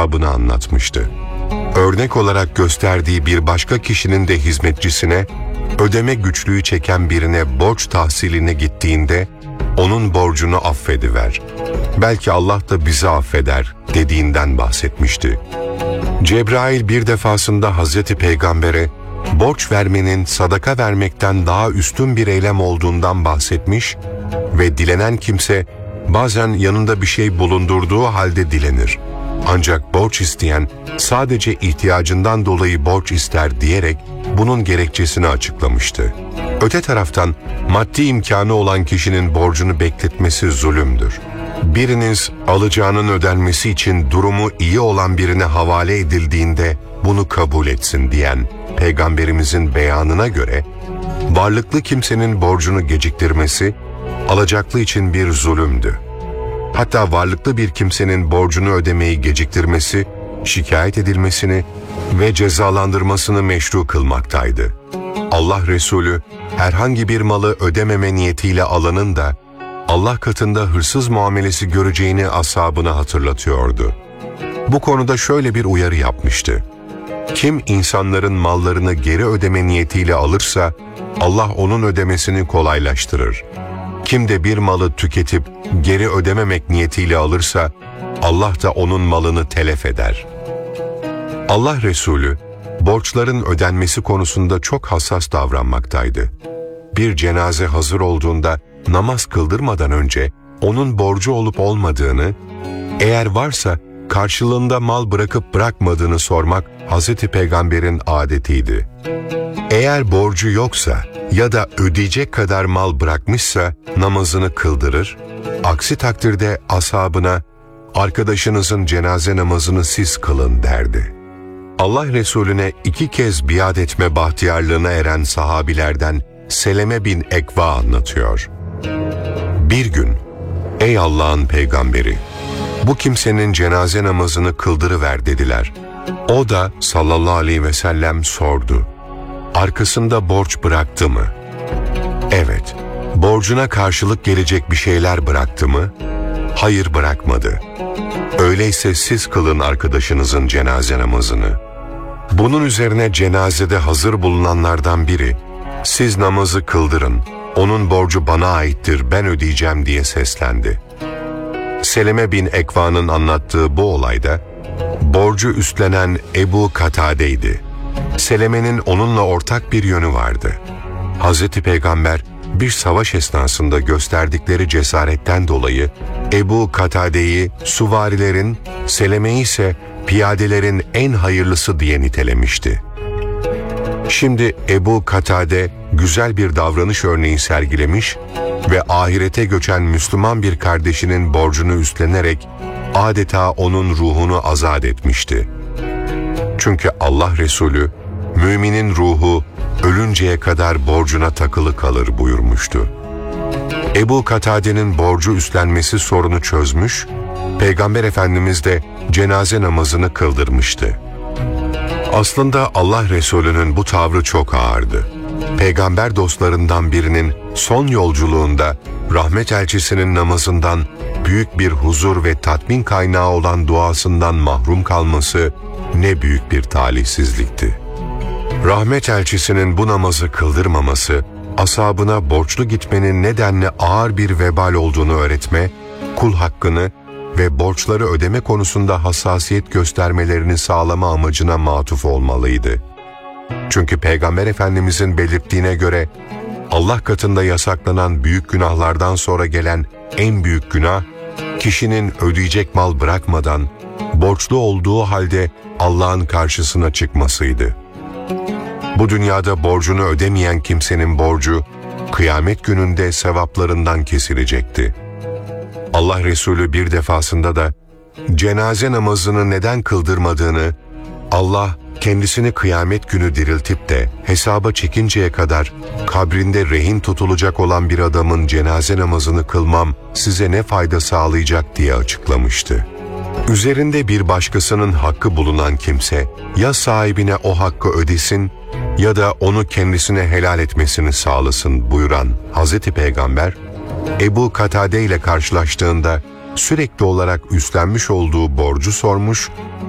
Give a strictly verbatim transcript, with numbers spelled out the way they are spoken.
ashabına anlatmıştı. Örnek olarak gösterdiği bir başka kişinin de hizmetçisine, ödeme güçlüğü çeken birine borç tahsiline gittiğinde, onun borcunu affediver. Belki Allah da bizi affeder dediğinden bahsetmişti. Cebrail bir defasında Hazreti Peygamber'e borç vermenin sadaka vermekten daha üstün bir eylem olduğundan bahsetmiş ve dilenen kimse bazen yanında bir şey bulundurduğu halde dilenir. Ancak borç isteyen sadece ihtiyacından dolayı borç ister diyerek bunun gerekçesini açıklamıştı. Öte taraftan maddi imkanı olan kişinin borcunu bekletmesi zulümdür. Biriniz alacağının ödenmesi için durumu iyi olan birine havale edildiğinde bunu kabul etsin diyen Peygamberimizin beyanına göre, varlıklı kimsenin borcunu geciktirmesi alacaklı için bir zulümdü. Hatta varlıklı bir kimsenin borcunu ödemeyi geciktirmesi, şikayet edilmesini ve cezalandırmasını meşru kılmaktaydı. Allah Resulü herhangi bir malı ödememe niyetiyle alanın da Allah katında hırsız muamelesi göreceğini ashabına hatırlatıyordu. Bu konuda şöyle bir uyarı yapmıştı. Kim insanların mallarını geri ödeme niyetiyle alırsa Allah onun ödemesini kolaylaştırır. Kim de bir malı tüketip geri ödememek niyetiyle alırsa Allah da onun malını telef eder. Allah Resulü borçların ödenmesi konusunda çok hassas davranmaktaydı. Bir cenaze hazır olduğunda namaz kıldırmadan önce onun borcu olup olmadığını, eğer varsa karşılığında mal bırakıp bırakmadığını sormak Hazreti Peygamber'in adetiydi. Eğer borcu yoksa ya da ödeyecek kadar mal bırakmışsa namazını kıldırır, aksi takdirde ashabına arkadaşınızın cenaze namazını siz kılın derdi. Allah Resulüne iki kez biat etme bahtiyarlığına eren sahabilerden Seleme bin Ekva anlatıyor. Bir gün, ey Allah'ın peygamberi, bu kimsenin cenaze namazını kıldırıver dediler. O da sallallahu aleyhi ve sellem sordu. Arkasında borç bıraktı mı? Evet. Borcuna karşılık gelecek bir şeyler bıraktı mı? Hayır, bırakmadı. Öyleyse siz kılın arkadaşınızın cenaze namazını. Bunun üzerine cenazede hazır bulunanlardan biri, siz namazı kıldırın, onun borcu bana aittir, ben ödeyeceğim diye seslendi. Seleme bin Ekva'nın anlattığı bu olayda, borcu üstlenen Ebu Katade'ydi. Seleme'nin onunla ortak bir yönü vardı. Hazreti Peygamber bir savaş esnasında gösterdikleri cesaretten dolayı Ebu Katade'yi süvarilerin, Seleme'yi ise piyadelerin en hayırlısı diye nitelemişti. Şimdi Ebu Katade güzel bir davranış örneği sergilemiş ve ahirete göçen Müslüman bir kardeşinin borcunu üstlenerek adeta onun ruhunu azat etmişti. Çünkü Allah Resulü, müminin ruhu ölünceye kadar borcuna takılı kalır buyurmuştu. Ebu Katade'nin borcu üstlenmesi sorunu çözmüş, Peygamber Efendimiz de cenaze namazını kıldırmıştı. Aslında Allah Resulü'nün bu tavrı çok ağırdı. Peygamber dostlarından birinin son yolculuğunda rahmet elçisinin namazından, büyük bir huzur ve tatmin kaynağı olan duasından mahrum kalması ne büyük bir talihsizlikti. Rahmet elçisinin bu namazı kıldırmaması, ashabına borçlu gitmenin nedenle ağır bir vebal olduğunu öğretme, kul hakkını ve borçları ödeme konusunda hassasiyet göstermelerini sağlama amacına matuf olmalıydı. Çünkü Peygamber Efendimizin belirttiğine göre, Allah katında yasaklanan büyük günahlardan sonra gelen en büyük günah, kişinin ödeyecek mal bırakmadan, borçlu olduğu halde Allah'ın karşısına çıkmasıydı. Bu dünyada borcunu ödemeyen kimsenin borcu, kıyamet gününde sevaplarından kesilecekti. Allah Resulü bir defasında da, cenaze namazını neden kıldırmadığını, Allah kendisini kıyamet günü diriltip de hesaba çekinceye kadar kabrinde rehin tutulacak olan bir adamın cenaze namazını kılmam size ne fayda sağlayacak diye açıklamıştı. Üzerinde bir başkasının hakkı bulunan kimse ya sahibine o hakkı ödesin ya da onu kendisine helal etmesini sağlasın buyuran Hazreti Peygamber, Ebu Katade ile karşılaştığında sürekli olarak üstlenmiş olduğu borcu sormuş